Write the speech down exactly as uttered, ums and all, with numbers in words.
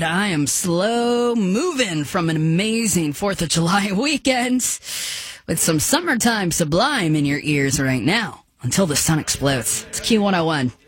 I am slow moving from an amazing fourth of July weekend with some summertime sublime in your ears right now until the sun explodes. It's Q one oh one.